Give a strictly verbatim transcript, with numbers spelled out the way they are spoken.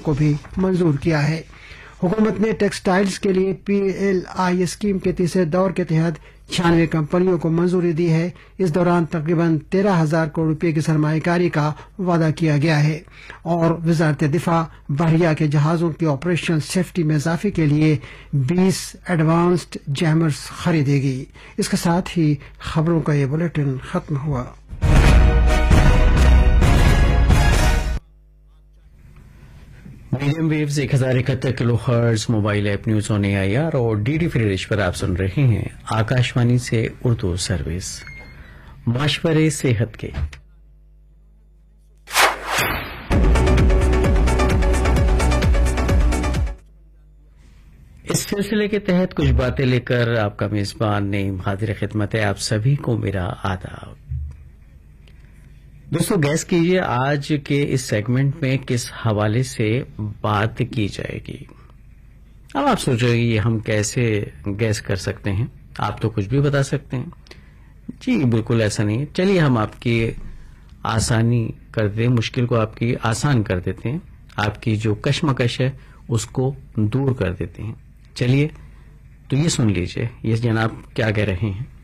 को भी मंजूर किया है। हुकूमत ने टेक्सटाइल्स के लिए पी एल आई स्कीम के तीसरे दौर के तहत छियानवे कंपनियों को मंजूरी दी है। इस दौरान तकरीबन तेरह हजार करोड़ रुपए की सरमायाकारी का वादा किया गया है और वजारत दिफा बहरिया के जहाजों की ऑपरेशनल सेफ्टी में इजाफे के लिए बीस एडवांस्ड जैमर्स खरीदेगी। इसके साथ ही खबरों का ये बुलेटिन खत्म हुआ। मीडियम वेव्स एक हजार इकहत्तर kilo hertz mobile app news on AIR और डीडी फ्री डिश पर आप सुन रहे हैं आकाशवाणी से उर्दू सर्विस। मशवरे सेहत के इस सिलसिले के तहत कुछ बातें लेकर आपका मेजबान नईम हाजिर खिदमत है। आप सभी को मेरा आदाब। दोस्तों, गैस कीजिए आज के इस सेगमेंट में किस हवाले से बात की जाएगी। अब आप सोच रहे हैं ये हम कैसे गैस कर सकते हैं, आप तो कुछ भी बता सकते हैं। जी बिल्कुल ऐसा नहीं है। चलिए हम आपकी आसानी कर दें, मुश्किल को आपकी आसान कर देते हैं, आपकी जो कश्मकश है उसको दूर कर देते हैं। चलिए तो ये सुन लीजिए ये जनाब क्या कह रहे हैं।